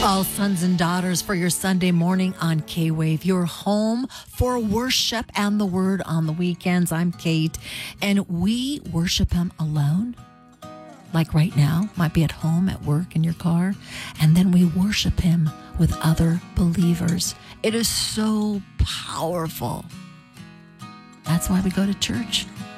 All sons and daughters for your Sunday morning on K-Wave, your home for worship and the word on the weekends. I'm Kate, and we worship him alone. Like right now, might be at home, at work, in your car. And then we worship him with other believers. It is so powerful. That's why we go to church.